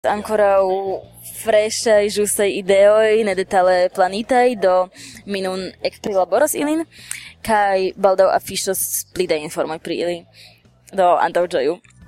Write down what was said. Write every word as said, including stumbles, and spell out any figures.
Ancorau freŝaj ĵusaj ideoj, ne detale planitaj, do mi nun ekprilaboros ilin, kaj baldaŭ afiŝos pli da informoj pri ili. Do antaŭ ĝoju.